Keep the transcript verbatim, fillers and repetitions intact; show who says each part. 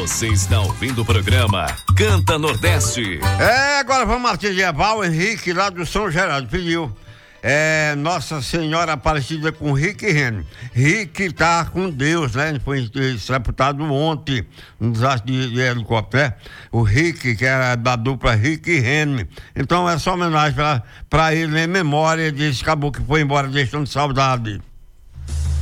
Speaker 1: Você está ouvindo o programa Canta Nordeste.
Speaker 2: É, agora vamos atingir o Henrique lá do São Geraldo, pediu. É, Nossa Senhora Aparecida com Rick e Rene. Rick tá com Deus, né? Ele foi sepultado ontem, no desastre de, de helicóptero, né? O Rick, que era da dupla Rick e Rene. Então é só homenagem pra, pra ele, em memória desse caboclo que foi embora deixando saudade.